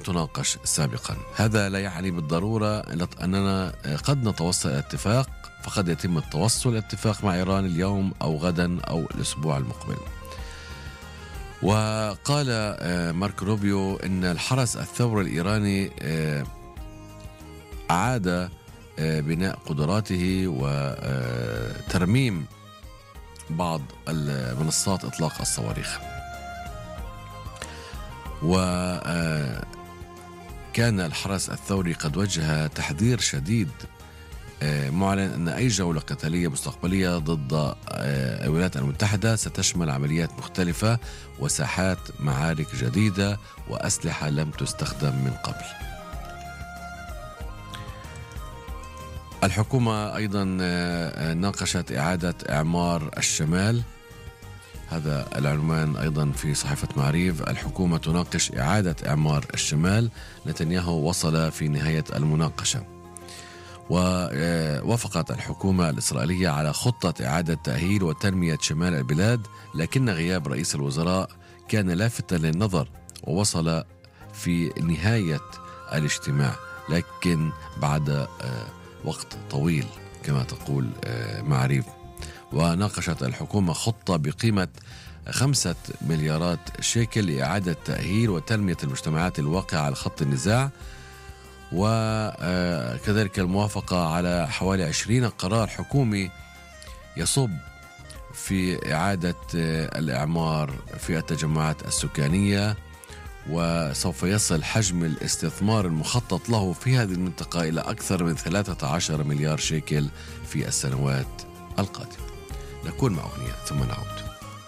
تناقش سابقا. هذا لا يعني بالضرورة أننا قد نتوصل إلى اتفاق، فقد يتم التوصل إلى اتفاق مع إيران اليوم أو غدا أو الأسبوع المقبل. وقال ماركو روبيو أن الحرس الثوري الإيراني أعاد بناء قدراته وترميم بعض منصات إطلاق الصواريخ. وكان الحرس الثوري قد وجه تحذير شديد معلن أن أي جولة قتالية مستقبلية ضد الولايات المتحدة ستشمل عمليات مختلفة وساحات معارك جديدة وأسلحة لم تستخدم من قبل. الحكومة أيضا ناقشت إعادة إعمار الشمال، هذا العنوان أيضا في صحيفة معريف. الحكومة تناقش إعادة إعمار الشمال، نتنياهو وصل في نهاية المناقشة. ووافقت الحكومة الإسرائيلية على خطة إعادة تأهيل وتنمية شمال البلاد، لكن غياب رئيس الوزراء كان لافتا للنظر ووصل في نهاية الاجتماع، لكن بعد وقت طويل كما تقول معريف. وناقشت الحكومة خطة بقيمة 5 مليارات شيكل لإعادة تأهيل وتنمية المجتمعات الواقعة على خط النزاع، وكذلك الموافقة على حوالي 20 قرار حكومي يصب في إعادة الإعمار في التجمعات السكانية، وسوف يصل حجم الاستثمار المخطط له في هذه المنطقة إلى أكثر من 13 مليار شيكل في السنوات القادمة. نكون مع أغنية ثم نعود.